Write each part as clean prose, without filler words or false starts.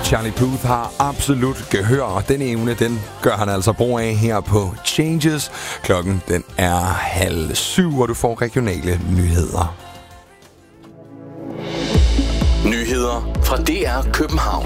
Charlie Puth har absolut gehør, og den evne, den gør han altså brug af her på Changes. Klokken, den er 6:30, og du får regionale nyheder. Nyheder fra DR København.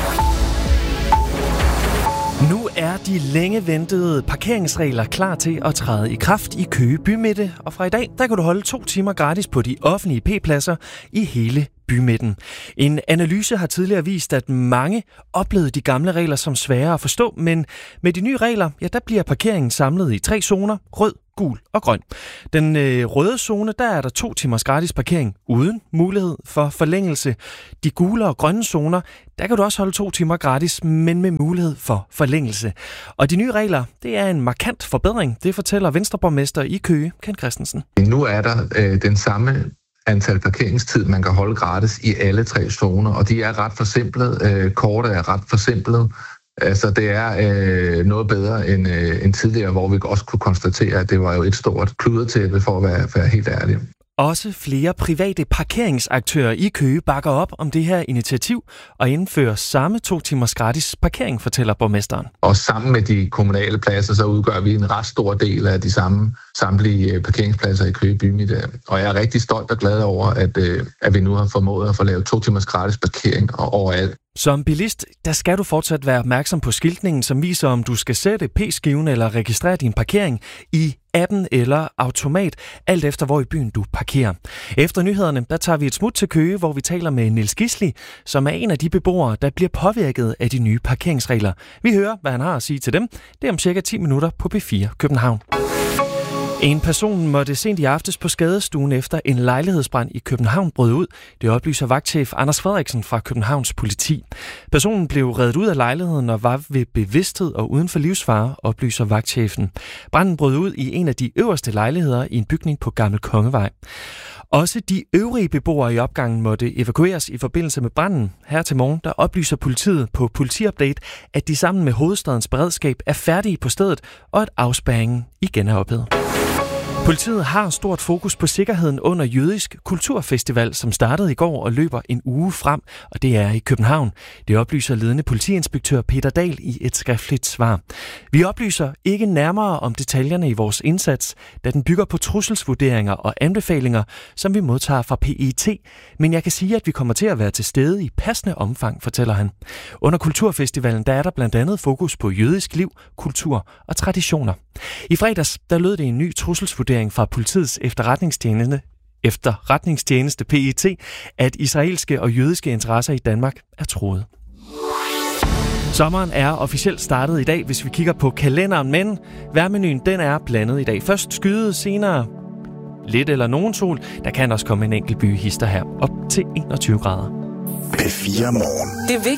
Nu er de længe ventede parkeringsregler klar til at træde i kraft i Køge Bymidte, og fra i dag der kan du holde 2 timer gratis på de offentlige P-pladser i hele bymidten. En analyse har tidligere vist, at mange oplevede de gamle regler som svære at forstå, men med de nye regler, ja, der bliver parkeringen samlet i 3 zoner: rød, gul og grøn. Den røde zone, der er der 2 timers gratis parkering uden mulighed for forlængelse. De gule og grønne zoner, der kan du også holde 2 timer gratis, men med mulighed for forlængelse. Og de nye regler, det er en markant forbedring. Det fortæller Venstreborgmester i Køge, Ken Christensen. Nu er der den samme antal parkeringstid, man kan holde gratis i alle 3 zoner, og de er ret forsimplede. Kortet er ret forsimplet. Altså, det er noget bedre end tidligere, hvor vi også kunne konstatere, at det var jo et stort kludertæppe, for at være helt ærlig. Også flere private parkeringsaktører i Køge bakker op om det her initiativ og indfører samme 2 timers gratis parkering, fortæller borgmesteren. Og sammen med de kommunale pladser, så udgør vi en ret stor del af de samtlige parkeringspladser i Køge Bymidte. Og jeg er rigtig stolt og glad over, at vi nu har formået at få lavet 2 timers gratis parkering overalt. Som bilist, der skal du fortsat være opmærksom på skiltningen, som viser, om du skal sætte P-skiven eller registrere din parkering i appen eller automat, alt efter hvor i byen du parkerer. Efter nyhederne, der tager vi et smut til Køge, hvor vi taler med Niels Gisli, som er en af de beboere, der bliver påvirket af de nye parkeringsregler. Vi hører, hvad han har at sige til dem. Det er om cirka 10 minutter på P4 København. En person måtte sent i aftes på skadestuen efter en lejlighedsbrand i København brød ud. Det oplyser vagtchef Anders Frederiksen fra Københavns politi. Personen blev reddet ud af lejligheden og var ved bevidsthed og uden for livsfare, oplyser vagtchefen. Branden brød ud i en af de øverste lejligheder i en bygning på Gammel Kongevej. Også de øvrige beboere i opgangen måtte evakueres i forbindelse med branden. Her til morgen, der oplyser politiet på Politiupdate, at de sammen med hovedstadens beredskab er færdige på stedet, og at afspærringen igen er ophævet. Politiet har stort fokus på sikkerheden under Jødisk Kulturfestival, som startede i går og løber en uge frem, og det er i København. Det oplyser ledende politiinspektør Peter Dahl i et skriftligt svar. Vi oplyser ikke nærmere om detaljerne i vores indsats, da den bygger på trusselsvurderinger og anbefalinger, som vi modtager fra PET, men jeg kan sige, at vi kommer til at være til stede i passende omfang, fortæller han. Under Kulturfestivalen der er der blandt andet fokus på jødisk liv, kultur og traditioner. I fredags der lød det en ny trusselsvurdering fra politiets efterretningstjeneste PET, at israelske og jødiske interesser i Danmark er truet. Sommeren er officielt startet i dag, hvis vi kigger på kalenderen, men vejrmenuen den er blandet i dag. Først skyde, senere lidt eller nogen sol. Der kan også komme en enkelt byhister her op til 21 grader. P4 Morgen. Det